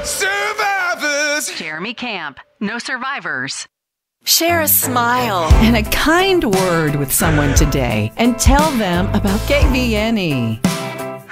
Survivors. Jeremy Camp. No survivors. Share a smile and a kind word with someone today and tell them about KVNE.